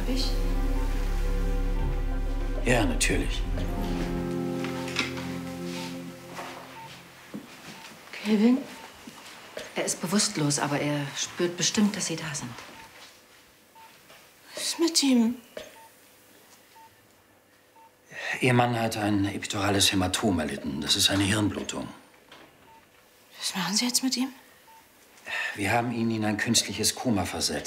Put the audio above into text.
Hab ich? Ja, natürlich. Kelvin? Er ist bewusstlos, aber er spürt bestimmt, dass Sie da sind. Was ist mit ihm? Ihr Mann hat ein epidurales Hämatom erlitten. Das ist eine Hirnblutung. Was machen Sie jetzt mit ihm? Wir haben ihn in ein künstliches Koma versetzt.